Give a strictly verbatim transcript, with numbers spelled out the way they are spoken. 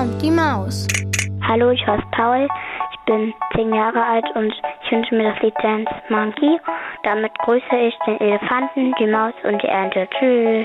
und die Maus. Hallo, ich heiße Paul, ich bin zehn Jahre alt und ich wünsche mir das Lied Dance Monkey. Damit grüße ich den Elefanten, die Maus und die Ente. Tschüss.